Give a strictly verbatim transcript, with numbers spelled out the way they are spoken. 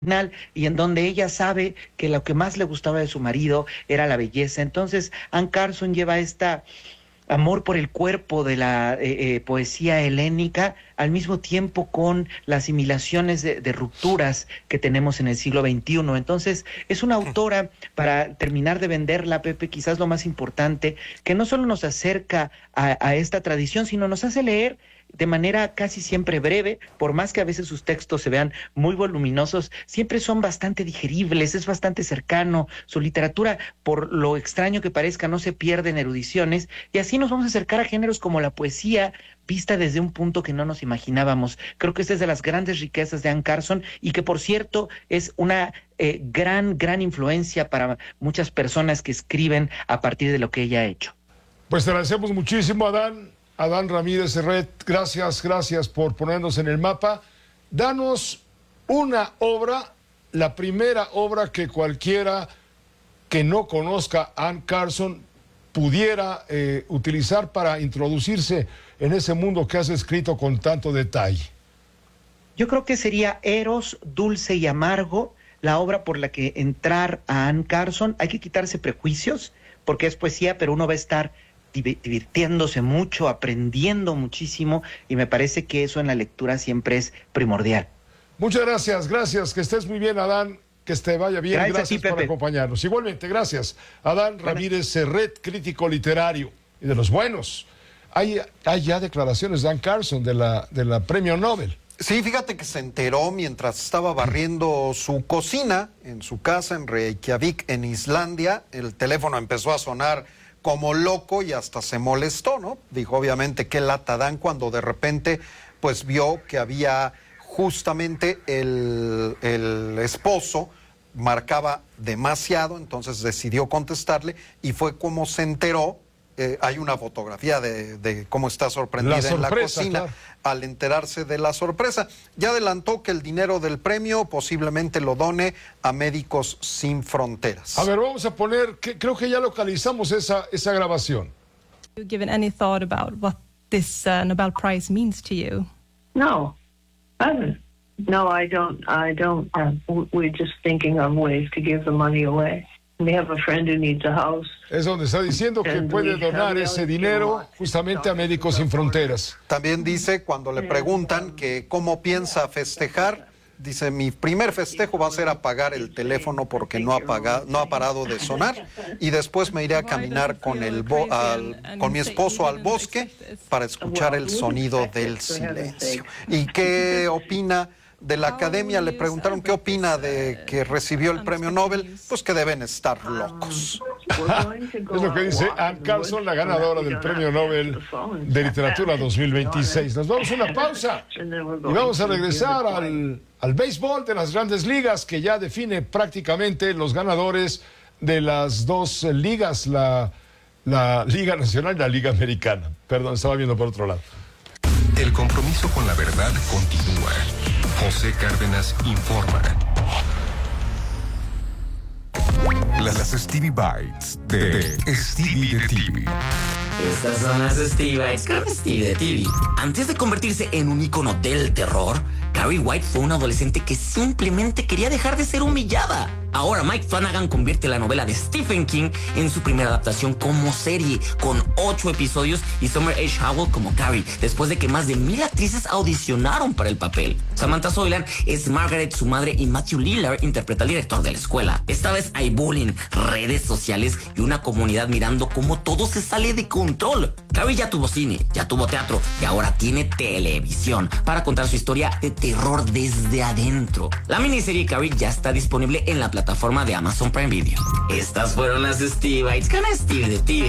y en donde ella sabe que lo que más le gustaba de su marido era la belleza. Entonces, Anne Carson lleva esta amor por el cuerpo de la eh, eh, poesía helénica, al mismo tiempo con las asimilaciones de, de rupturas que tenemos en el siglo veintiuno. Entonces, es una autora, para terminar de venderla, Pepe, quizás lo más importante, que no solo nos acerca a, a esta tradición, sino nos hace leer de manera casi siempre breve, por más que a veces sus textos se vean muy voluminosos, siempre son bastante digeribles, es bastante cercano, su literatura, por lo extraño que parezca, no se pierde en erudiciones, y así nos vamos a acercar a géneros como la poesía, vista desde un punto que no nos imaginábamos. Creo que esta es de las grandes riquezas de Anne Carson, y que por cierto es una eh, gran, gran influencia para muchas personas que escriben a partir de lo que ella ha hecho. Pues te agradecemos muchísimo, Adán. Adán Ramírez Serret, gracias, gracias por ponernos en el mapa. Danos una obra, la primera obra que cualquiera que no conozca a Anne Carson pudiera eh, utilizar para introducirse en ese mundo que has escrito con tanto detalle. Yo creo que sería Eros, Dulce y Amargo, la obra por la que entrar a Anne Carson. Hay que quitarse prejuicios, porque es poesía, pero uno va a estar divirtiéndose mucho, aprendiendo muchísimo, y me parece que eso en la lectura siempre es primordial. Muchas gracias, gracias, que estés muy bien, Adán, que te vaya bien, gracias, gracias a ti, por Pepe. Acompañarnos. Igualmente, gracias, Adán bueno. Ramírez Serret, crítico literario, y de los buenos. Hay, hay ya declaraciones de Anne Carson, de la, de la Premio Nobel. Sí, fíjate que se enteró mientras estaba barriendo su cocina en su casa en Reykjavik, en Islandia. El teléfono empezó a sonar como loco y hasta se molestó, ¿no? Dijo, obviamente, qué lata dan, cuando de repente pues vio que había justamente el, el esposo marcaba demasiado, entonces decidió contestarle, y fue como se enteró. Eh, hay una fotografía de, de cómo está sorprendida la sorpresa, en la cocina, claro, al enterarse de la sorpresa. Ya adelantó que el dinero del premio posiblemente lo done a Médicos Sin Fronteras. A ver, vamos a poner, que, creo que ya localizamos esa, esa grabación. Have you given any thought about what this uh, Nobel Prize means to you? No, I haven't. No, I don't. I don't. Uh, we're just thinking of ways to give the money away. We have a friend who needs a house. Es donde está diciendo que puede donar ese dinero justamente a Médicos Sin Fronteras. También dice, cuando le preguntan que cómo piensa festejar, dice, mi primer festejo va a ser apagar el teléfono porque no ha, apagado, no ha parado de sonar, y después me iré a caminar con, el bo al, con mi esposo al bosque para escuchar el sonido del silencio. ¿Y qué opina de la academia? Le preguntaron qué opina de que recibió el premio Nobel. Pues que deben estar locos. Es lo que dice Anne Carson, la ganadora del premio Nobel de Literatura dos mil veintiséis. Nos vamos a una pausa y vamos a regresar al, al béisbol de las Grandes Ligas, que ya define prácticamente los ganadores de las dos ligas, la, la Liga Nacional y la Liga Americana. Perdón, estaba viendo por otro lado. El compromiso con la verdad continúa. José Cárdenas informa. Las, las Stevie Bites de Stevie de T V. Estas son las Stevie Bites con Stevie de T V. Antes de convertirse en un ícono del terror, Carrie White fue una adolescente que simplemente quería dejar de ser humillada. Ahora Mike Flanagan convierte la novela de Stephen King en su primera adaptación como serie, con ocho episodios, y Summer H. Howell como Carrie, después de que más de mil actrices audicionaron para el papel. Samantha Soilan es Margaret, su madre, y Matthew Lillard interpreta al director de la escuela. Esta vez hay bullying, redes sociales y una comunidad mirando cómo todo se sale de control. Carrie ya tuvo cine, ya tuvo teatro, y ahora tiene televisión para contar su historia de terror desde adentro. La miniserie Carrie ya está disponible en la plataforma de Amazon Prime Video. Estas fueron las Stevie Bites con Stevie de T V.